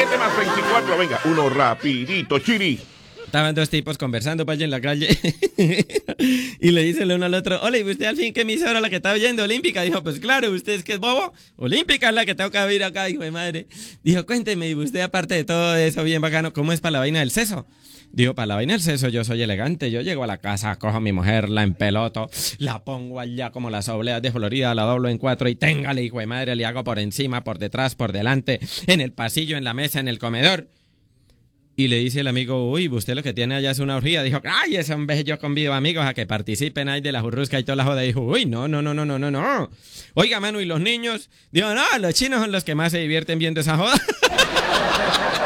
7 más 24, venga, uno rapidito, Chiri. Estaban dos tipos conversando para allá en la calle y le dice el uno al otro, hola, ¿y usted al fin qué emisora la que está oyendo? ¿Olímpica? Dijo, pues claro, ¿usted es que es bobo? Olímpica es la que tengo que oír acá, hijo de madre. Dijo, cuénteme, y usted aparte de todo eso bien bacano, ¿cómo es para la vaina del seso? Dijo, para la vaina del seso yo soy elegante, yo llego a la casa, cojo a mi mujer, la empeloto, la pongo allá como las obleas de Florida, la doblo en 4 y téngale, hijo de madre, le hago por encima, por detrás, por delante, en el pasillo, en la mesa, en el comedor. Y le dice el amigo, uy, usted lo que tiene allá es una orgía. Dijo, ay, ese hombre, yo convido amigos a que participen ahí de la jurrusca y toda la joda. Dijo, uy, no. Oiga, mano, ¿y los niños? Dijo, no, los chinos son los que más se divierten viendo esa joda.